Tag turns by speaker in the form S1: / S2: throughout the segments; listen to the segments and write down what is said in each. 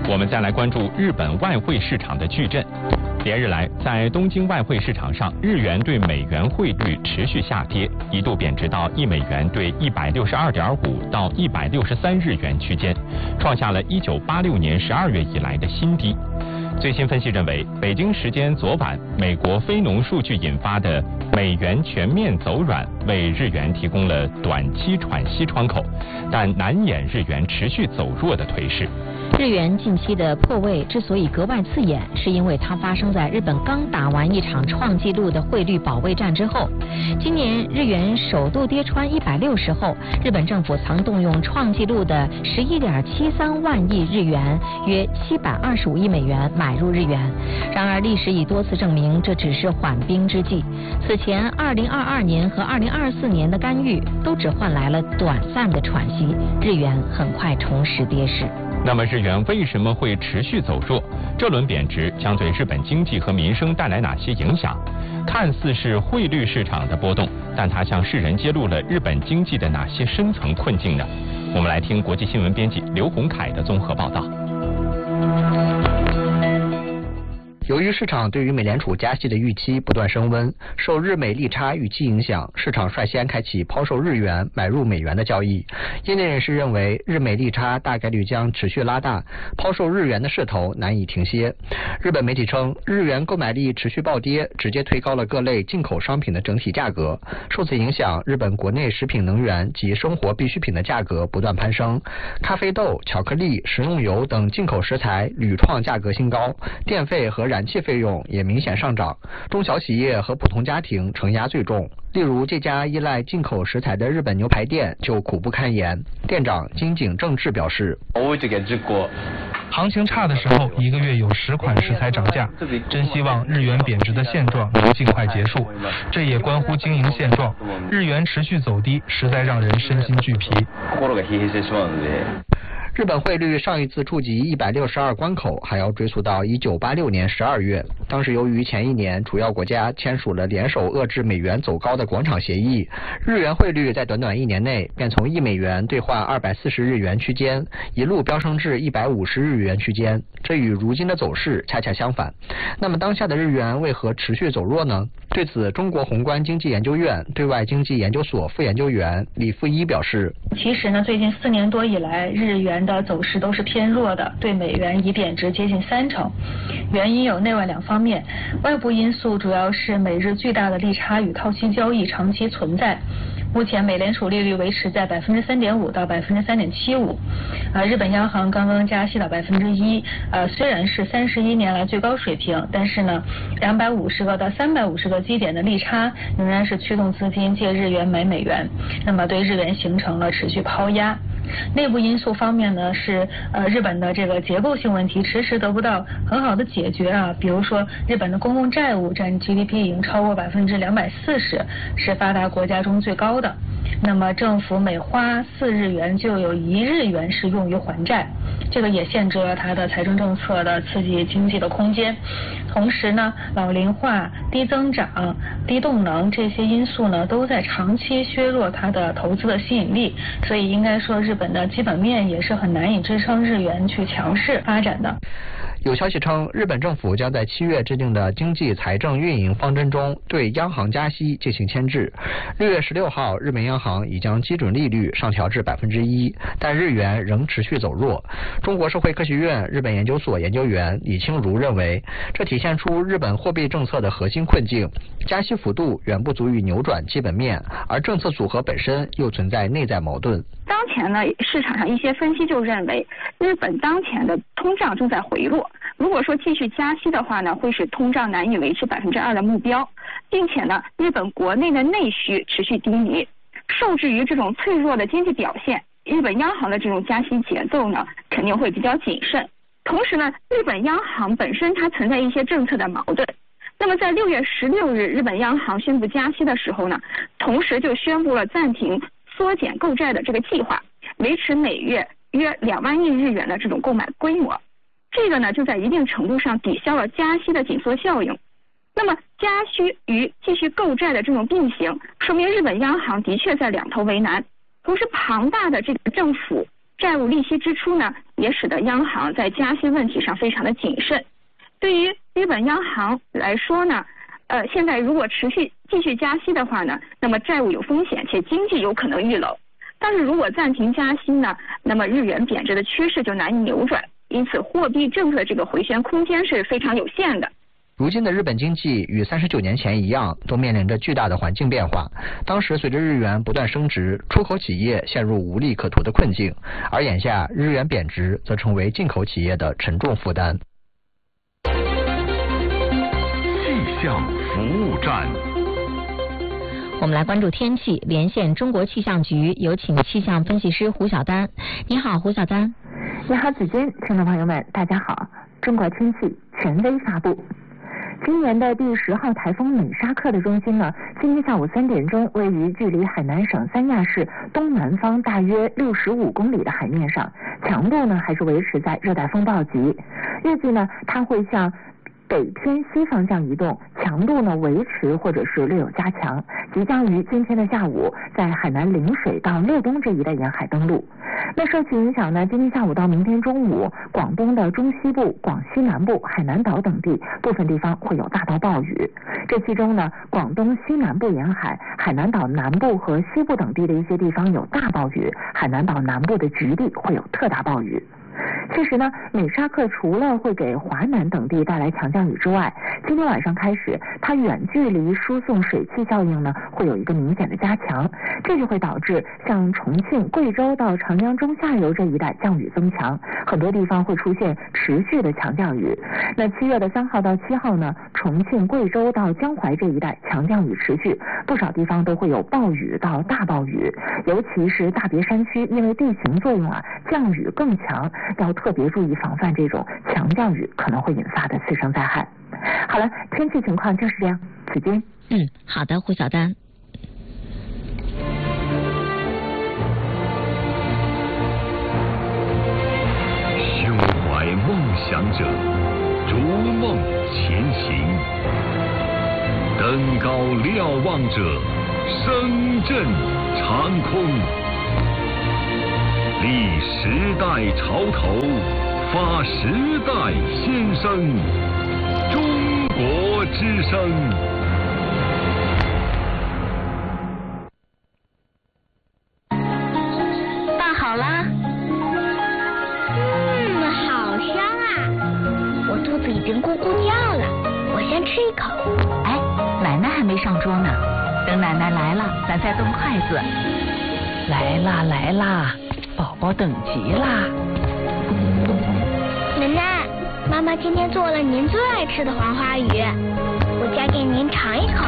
S1: 我们再来关注日本外汇市场的巨震。连日来，在东京外汇市场上，日元对美元汇率持续下跌，一度贬值到1美元兑162.5到163日元区间，创下了1986年12月以来的新低。最新分析认为，北京时间昨晚，美国非农数据引发的美元全面走软，为日元提供了短期喘息窗口，但难掩日元持续走弱的颓势。
S2: 日元近期的破位之所以格外刺眼，是因为它发生在日本刚打完一场创纪录的汇率保卫战之后。今年日元首度跌穿160后，日本政府曾动用创纪录的11.73万亿日元，约725亿美元买入日元。然而历史已多次证明，这只是缓兵之计。此前2022年和2024年的干预都只换来了短暂的喘息，日元很快重拾跌势。
S1: 那么日元为什么会持续走弱？这轮贬值将对日本经济和民生带来哪些影响？看似是汇率市场的波动，但它向世人揭露了日本经济的哪些深层困境呢？我们来听国际新闻编辑刘洪凯的综合报道。
S3: 由于市场对于美联储加息的预期不断升温，受日美利差预期影响，市场率先开启抛售日元买入美元的交易。业内人士认为，日美利差大概率将持续拉大，抛售日元的势头难以停歇。日本媒体称，日元购买力持续暴跌，直接推高了各类进口商品的整体价格。受此影响，日本国内食品、能源及生活必需品的价格不断攀升，咖啡豆、巧克力、食用油等进口食材屡创价格新高，电费和燃气费用也明显上涨，中小企业和普通家庭承压最重。例如，这家依赖进口食材的日本牛排店就苦不堪言。店长金井正治表示，
S4: 行情差的时候，一个月有10款食材涨价，真希望日元贬值的现状能尽快结束。这也关乎经营现状，日元持续走低，实在让人身心俱疲。
S3: 日本汇率上一次触及162关口还要追溯到1986年12月，当时由于前一年主要国家签署了联手遏制美元走高的广场协议，日元汇率在短短1年内便从1美元兑换240日元区间一路飙升至150日元区间，这与如今的走势恰恰相反。那么当下的日元为何持续走弱呢？对此，中国宏观经济研究院对外经济研究所副研究员李富一表示，
S5: 其实呢，最近4年多以来，日元的走势都是偏弱的，对美元已贬值接近30%。原因有内外两方面，外部因素主要是美日巨大的利差与套息交易长期存在。目前美联储利率维持在3.5%到3.75%，日本央行刚刚加息到1%，虽然是31年来最高水平，但是呢，250个到350个基点的利差仍然是驱动资金借日元买美元，那么对日元形成了持续抛压。内部因素方面呢，是日本的这个结构性问题迟迟得不到很好的解决啊，比如说日本的公共债务占 GDP 已经超过240%，是发达国家中最高的。那么政府每花4日元就有1日元是用于还债，这个也限制了它的财政政策的刺激经济的空间。同时呢，老龄化、低增长、低动能这些因素呢，都在长期削弱它的投资的吸引力，所以应该说日本的基本面也是很难以支撑日元去强势发展的。
S3: 有消息称，日本政府将在7月制定的经济财政运营方针中对央行加息进行牵制。6月16号，日本央行已将基准利率上调至1%，但日元仍持续走弱。中国社会科学院日本研究所研究员李清如认为，这体现出日本货币政策的核心困境，加息幅度远不足以扭转基本面，而政策组合本身又存在内在矛盾。
S6: 当前呢，市场上一些分析就认为，日本当前的通胀正在回落。如果说继续加息的话呢，会使通胀难以维持2%的目标，并且呢，日本国内的内需持续低迷，受制于这种脆弱的经济表现，日本央行的这种加息节奏呢，肯定会比较谨慎。同时呢，日本央行本身它存在一些政策的矛盾。那么在6月16日，日本央行宣布加息的时候呢，同时就宣布了暂停缩减购债的这个计划，维持每月约2万亿日元的这种购买规模。这个呢，就在一定程度上抵消了加息的紧缩效应。那么加息与继续购债的这种并行，说明日本央行的确在两头为难。同时，庞大的这个政府债务利息支出呢，也使得央行在加息问题上非常的谨慎。对于日本央行来说呢，现在如果继续加息的话呢，那么债务有风险，且经济有可能遇冷。但是如果暂停加息呢，那么日元贬值的趋势就难以扭转，因此货币政策这个回旋空间是非常有限的。
S3: 如今的日本经济与39年前一样，都面临着巨大的环境变化。当时随着日元不断升值，出口企业陷入无利可图的困境，而眼下日元贬值则成为进口企业的沉重负担。
S1: 气象服务站。
S2: 我们来关注天气，连线中国气象局，有请气象分析师胡晓丹。你好，胡晓丹。
S7: 你好，子君，听众朋友们，大家好。中国天气权威发布。今年的第10号台风美沙克的中心呢，今天下午3点钟位于距离海南省三亚市东南方大约65公里的海面上，强度呢还是维持在热带风暴级。预计呢它会向北偏西方向移动，强度呢维持或者是略有加强，即将于今天的下午在海南陵水到乐东这一带沿海登陆。那受其影响呢，今天下午到明天中午，广东的中西部、广西南部、海南岛等地部分地方会有大到暴雨。这其中呢，广东西南部沿海、海南岛南部和西部等地的一些地方有大暴雨，海南岛南部的局地会有特大暴雨。其实呢，美沙克除了会给华南等地带来强降雨之外，今天晚上开始，它远距离输送水汽效应呢会有一个明显的加强，这就会导致像重庆、贵州到长江中下游这一带降雨增强，很多地方会出现持续的强降雨。那7月的3号到7号呢，重庆、贵州到江淮这一带强降雨持续，不少地方都会有暴雨到大暴雨，尤其是大别山区，因为地形作用降雨更强，要特别注意防范这种强降雨可能会引发的次生灾害。好了，天气情况就是这样，子君。
S2: 好的，胡晓丹。
S8: 胸怀梦想者，逐梦前行；登高瞭望者，声震长空。立时代潮头，发时代先声，中国之声。
S9: 拌好啦。好香啊！我肚子已经咕咕叫了，我先吃一口。
S10: 哎，奶奶还没上桌呢，等奶奶来了，咱再动筷子。来啦来啦，宝宝等急啦！
S9: 奶奶，妈妈今天做了您最爱吃的黄花鱼，我夹给您尝一口。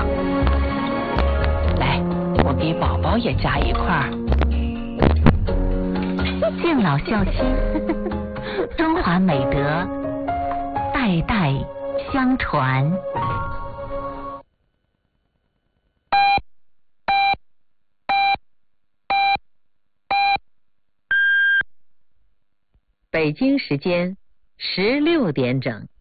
S10: 来，我给宝宝也夹一块。敬老孝心，中华美德，代代相传。
S2: 北京时间16点整。